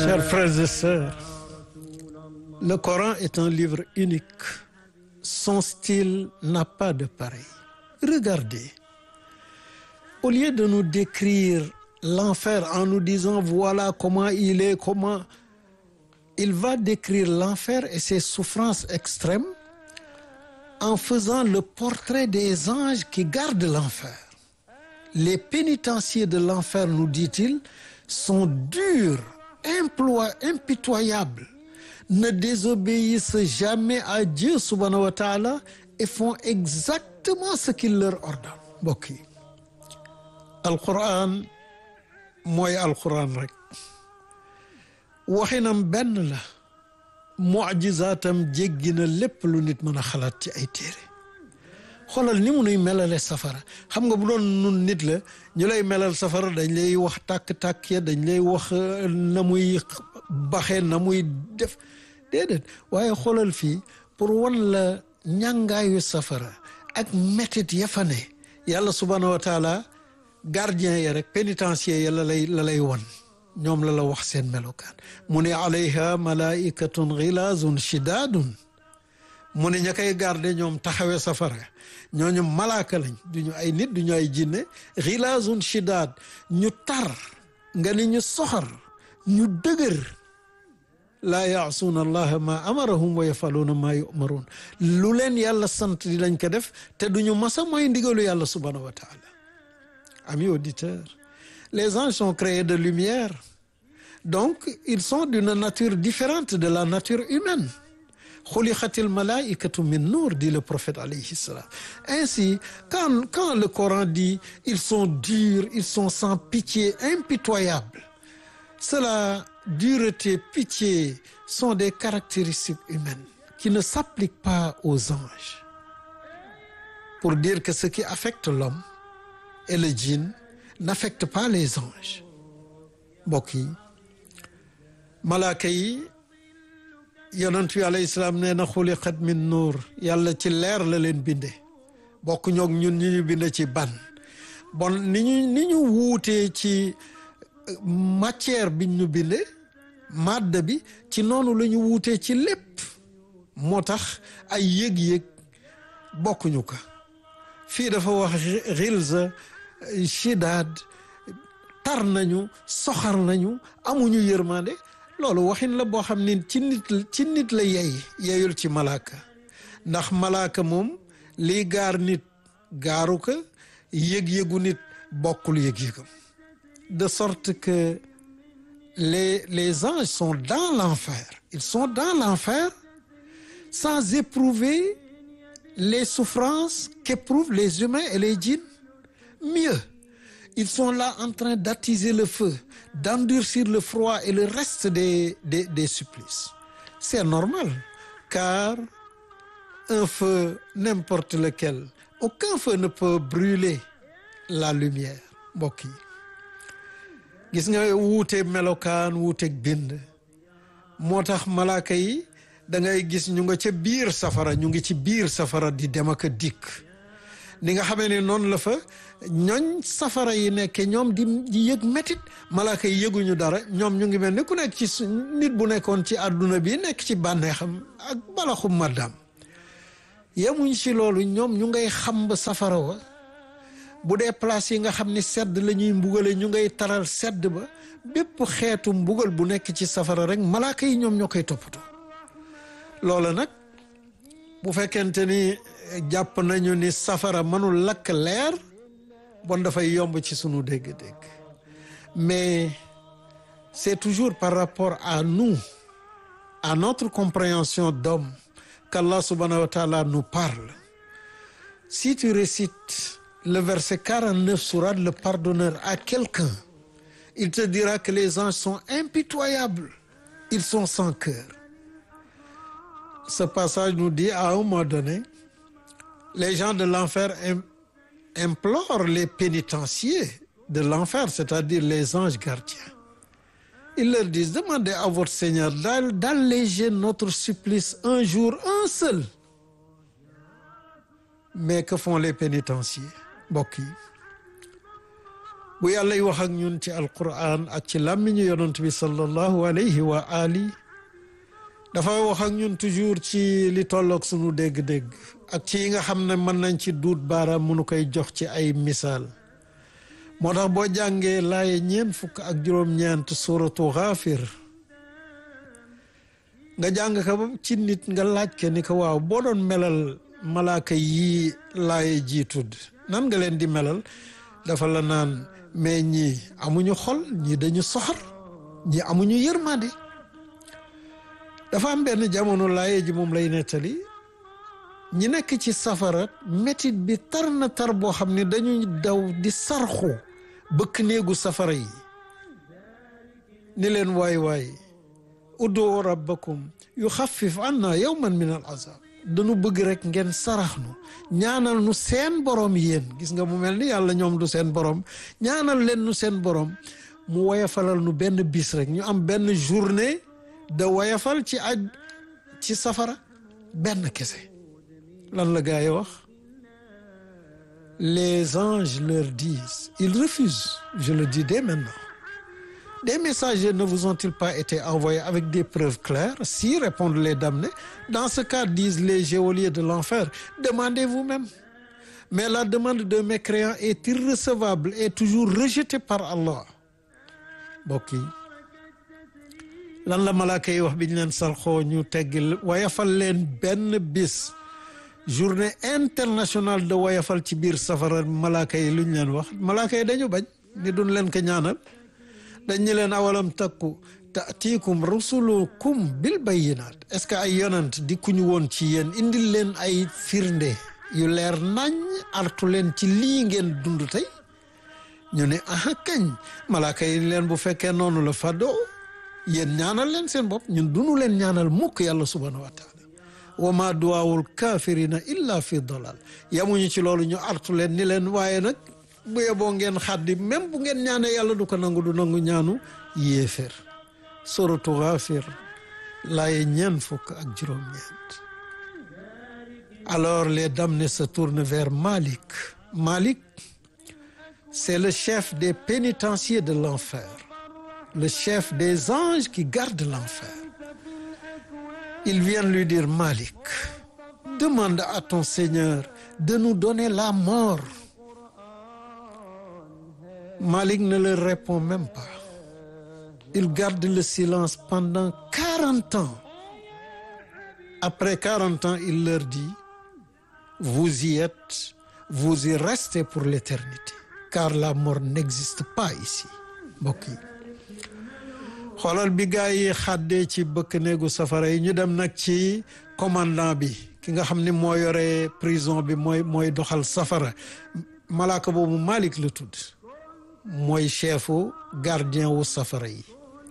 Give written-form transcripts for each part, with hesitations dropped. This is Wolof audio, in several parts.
Chers frères et sœurs, le Coran est un livre unique. Son style n'a pas de pareil. Regardez, au lieu de nous décrire l'enfer en nous disant voilà comment il est, comment il va décrire l'enfer et ses souffrances extrêmes en faisant le portrait des anges qui gardent l'enfer. Les pénitenciers de l'enfer, nous dit-il, sont durs, impitoyables, ne désobéissent jamais à Dieu subhanahu wa ta'ala et font exactement ce qu'il leur ordonne. Mbokk yi alquran mooy alquran rek waxinam benn la mu'jizaatam jéggi na lépp lu nit mën a xalaat ci ay téere xoolal ni mu nuy melale safara xam nga bu doon nun nit la ñu lay melal safara dañ lay wax tàkk-tàkk ya dañ lay wax na muy baxee na muy def déedéet waaye xoolal fii pour wan la ñàngaayu safara ak métit ya fa ne yàlla subhanahu wa taala gardien ya rek pénitencier ya la lay wan ñoom la wax seen melokaan mu ne alayha malaikatun ghilazun shidadun mu ne ña koy garde ñoom taxawee safara ñooñu malaaka lañ duñu ay nit duñu ay jinne ghilazun shidad ñu tar nga ni ñu soxor ñu dëgër laa yaasuuna allaha ma amarahum wa yafaluuna ma yumaruun lu leen yàlla sant di lañ ko def te duñu masa mooy ndigalu yàlla subhanahu wa taala. Amis auditeurs, les anges sont créés de lumière, donc ils sont d'une nature différente de la nature humaine. Xuliqatil malaikatu min nour, dit le prophète alayhi salam. Ainsi, quand le Coran dit ils sont durs, ils sont sans pitié, impitoyables, cela, dureté, pitié, sont des caractéristiques humaines qui ne s'appliquent pas aux anges. Pour dire que ce qui affecte l'homme et le djinn n'affecte pas les anges. Mbokk yi malaaka yi yonent bi alayhi salaam nee na xuliqat min nuur yàlla ci leer la leen binde bokk ñoog ñun ñu ñu binde ci ban bon ni ñu wuutee ci matière biñ ñu binde madda bi ci noonu la ñu wuutee ci lépp moo tax ay yëg-yëg bokkuñu ko fii dafa wax xilza shidaad tar nañu soxar nañu amuñu yërmande loolu waxin la boo xam ne ci nit la yeyul ci malaaka ndax malaaka moom liy gaar nit gaaru ko yëg-yëgu nit bokkul yëg-yëgam de sorte que les anges sont dans l'enfer. Ils sont dans l'enfer sans éprouver les souffrances qu'éprouvent les humains et les djinns. Mieux, ils sont là en train d'attiser le feu, d'endurcir le froid et le reste des supplices. C'est normal, car un feu, n'importe lequel, aucun feu ne peut brûler la lumière. Mbokk yi gis nga wuuteeg melokaan wuuteeg bind moo tax malaaka yi da ngay gis ñu nga ca biir safara ñu ngi ci biir safara di dem ak a dikk ni nga xamee ne noonu la fa ñooñ safara yi nekke ñoom di yëg métit malaaka yi yëguñu dara ñoom ñu ngi mel ni ku nekk ci nit bu nekkoon ci àdduna bi nekk ci bànneexam ak balaxum maddaam yemuñ ci loolu ñoom ñu ngay xam ba safara wa bu dee place yi nga xam ni sedd la ñuy mbugale ñu ngay taral sedd ba bépp xeetu mbugal bu nekk ci safara rek malaaka yi ñoom ñoo koy toppatoo loola nag bu fekkente ni jàpp nañu ni safara mënul lakk leer bon dafay yomb ci sunu dégg-dégg mais c'est toujours par rapport à nous, à notre compréhension d'homme qu'Allah subhanahu wa ta'ala nous parle. Si tu récites le verset 49 sourate le pardonneur à quelqu'un, il te dira que les anges sont impitoyables, ils sont sans cœur. Ce passage nous dit à un moment donné, les gens de l'enfer implorent les pénitenciers de l'enfer, c'est-à-dire les anges gardiens. Ils leur disent, demandez à votre Seigneur d'alléger notre supplice un jour, un seul. Mais que font les pénitenciers? Mbokk yi bu yàlla y wax ak ñun ci alquran ak ci làmmiñu yonent bi sallallahu alayhi wa ali dafay wax ak ñun toujours ci li tolloog sunu dégg-dégg ak ci yi nga xam ne mën nañ ci duut baaraam mënu koy jox ci ay misaal moo tax boo jàngee laaye 40 ak 9 suratu Ghafir nga jàng ko ba ci nit nga laaj ke ni ko waaw boo doon melal malaaka yi laaye ji tudd nan nga leen di melal dafa la naan mais ñii amuñu xol ñii dañu soxor ñii amuñu yërmande dafa am benn jamono laaye ji moom lay nettali ñi nekk ci safara métit bi tar na tar boo xam ne dañu daw di sarxu bëkk néegu safara yi ni leen waay udoo rabbakum yuxaffif anna yawman min al azab dañu bëgg rek ngeen sarax nu ñaanal nu seen borom yéen gis nga mu mel ni yàlla ñoom du seen borom ñaanal leen nu seen borom mu woyafalal nu benn bis rek ñu am benn journée de woyafal ci safara benn kese lan la gaa yi wax les anges leur disent ils refusent je le dis dès maintenant des messagers ne vous ont-ils pas été envoyés avec des preuves claires si répondent les damnés dans ce cas disent les geôliers de l'enfer demandez vous-même mais la demande d'un mécréant est irrecevable et toujours rejetée par Allah mbokk yi lan la malaaka yi wax bi ñu leen salxoo ñu teggil wayafal leen benn bis journée internationale de wayafal ci biir safara malaaka yi lu ñu leen wax malaaka yi dañu bañ ni duñ leen ko ñaanal dañ ñu leen awalam takku taatikum rusulukum bil bayyinaat est-ce que ay yonant di ku ñu woon ci yéen indil leen ay firnde yu leer nañ artu leen ci lii ngeen dund tey ñu ne aha kañ malaaka yi leen bu fekkee noonu la fàddoo yéen ñaanal leen seen bopp ñun dunu leen ñaanal mukk yàlla subhanahu wa taala wa ma duwaawul kaafirina illa fi dalal yamuñu ci loolu ñu artu leen ni leen waaye nag bu yeboo ngeen xaddi même bu ngeen ñaanee yàlla du ko nangu du nangu ñaanu yéeféer suratu Ghafir laaye 40 ak 9 alors les damnés se tournent vers Malik. Malik, c'est le chef des pénitenciers de l'enfer, le chef des anges qui gardent l'enfer. Ils viennent lui dire Malik, demande à ton Seigneur de nous donner la mort. Malik ne leur répond même pas. Il garde le silence pendant 40 ans. Après 40 ans, il leur dit, vous y êtes, vous y restez pour l'éternité, car la mort n'existe pas ici. Mbokk yi xoolal bi gaa yi xàddee ci bëkk néegu safara yi ñu dem nag ci commandant bi ki nga xam ne moo yore prison bi mooy doxal safara malaaka boobu Malik la tudd mooy chefu gardien wu safara yi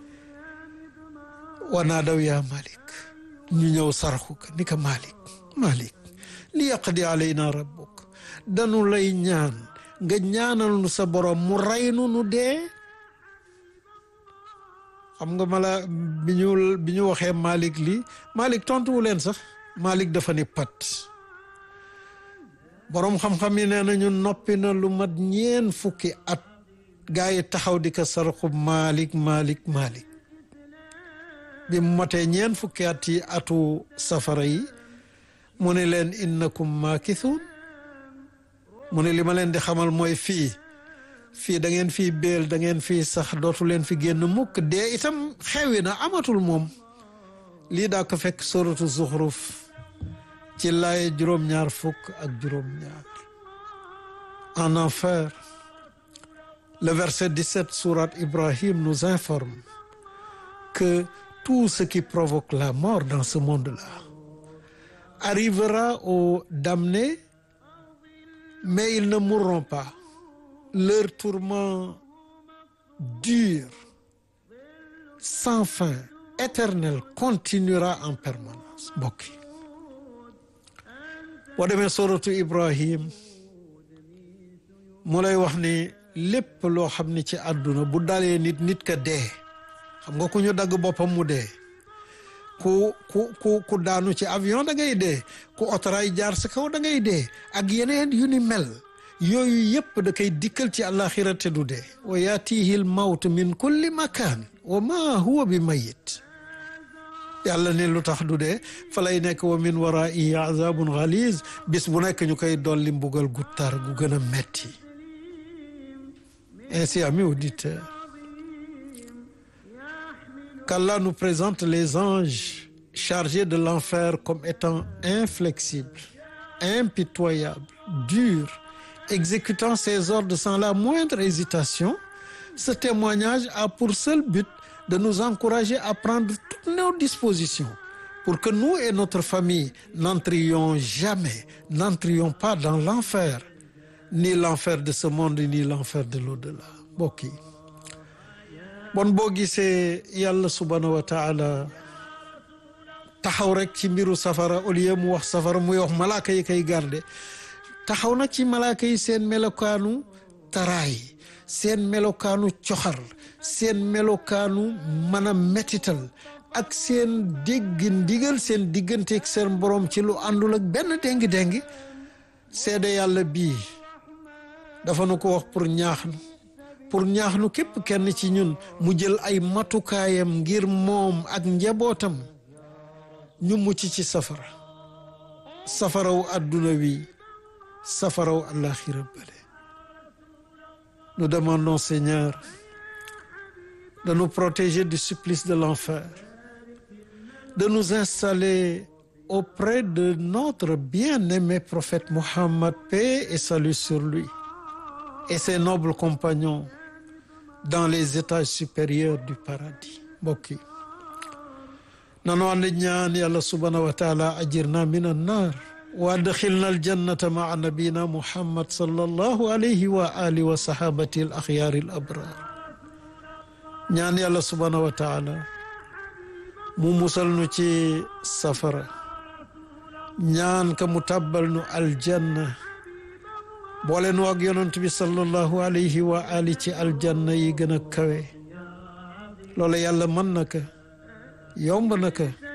wanaa daw yaa Malik ñu ñëw sarxu ka ni ka Malik li yaqdi alayna rabbuk danu lay ñaan nga ñaanal nu sa borom mu rey nu dee xam nga bi ñu waxee Malik lii Malik tontuwu leen sax Malik dafa ni pat borom xam-xam yi nee nañu noppi na lu mat 40 at gaa yi taxaw di ko sarxu Malik bi mu motee 40 at yi atu safara yi mu ne leen innakum maakithun mu ne li ma leen di xamal mooy fii da ngeen fii béel da ngeen fii sax dootu leen fi génn mukk dee itam xewi na amatul moom lii daa ko fekk suratu Zuxruf ci laaye 20 ak 2 en enfer le verset 17 sourate Ibrahim nous informe que tout ce qui provoque la mort dans ce monde-là arrivera aux damnés, mais ils ne mourront pas. Leur tourment dur, sans fin, éternel, continuera en permanence. Mbokk yi boo demee suratu Ibrahim mu lay wax ni lépp loo xam ni ci àdduna bu dalee nit ka dee xam nga ku ñu dagg boppam mu dee ku daanu ci avion da ngay dee ku otoraay jaar sa kaw da ngay dee ak yeneen yu ni mel yooyu yëpp da koy dikkal ci àllaaxira te du dee wa yaatihi l mawt min kulli makaan wa ma huwa bi mayit yàlla ne lu tax du dee fa lay nekk wa min waraihi azabun galiz bis bu nekk ñu koy dolli mbugal gu tar gu gën a metti. Ainsi, amis auditeurs, qu'Allah nous présente les anges chargés de l'enfer comme étant inflexibles, impitoyables, durs, exécutant ses ordres sans la moindre hésitation. Ce témoignage a pour seul but de nous encourager à prendre toutes nos dispositions pour que nous et notre famille n'entrions pas dans l'enfer, ni l'enfer de ce monde, ni l'enfer de l'au-delà. Mbokk yi bon boo gisee yàlla subhanahu wa taala taxaw rek ci mbiru safara au lieu mu wax safara muy wax malaaka yi koy garde taxaw na ci malaaka yi seen melokaanu taraay seen melokaanu coxar seen melokaanu mën a mettital ak seen dégg ndigal seen digganteeg seen borom ci lu àndul ak benn déngi-déngi seede yàlla bii dafa nu ko wax pour ñaax nu képp kenn ci ñun mu jël ay matukaayam ngir moom ak njabootam ñu mucc ci safaraw adduna wi safaraw àllaaxira bale. Nous demandons, Seigneur, de nous protéger du supplice de l'enfer, de nous installer auprès de notre bien-aimé prophète Mohammed, paix et salut sur lui, et ses nobles compagnons dans les étages supérieurs du paradis. Mbokk yi nanu ànd ñaan yàlla subhanahu wa taala ajirna min annar wa adxilna aljannata maa nabina Muhammad sallallahu alayhi wa alihi wa sahabati al axyaar al abrar. ñaan yàlla subhanahu wa taala mu musal nu ci safara, ñaan ka mu tàbbal nu aljanna, boole nu ak yonent bi sallallahu alayhi wa ali ci aljanna yi gën a kawe. loolu yàlla mën na ko, yomb na ko.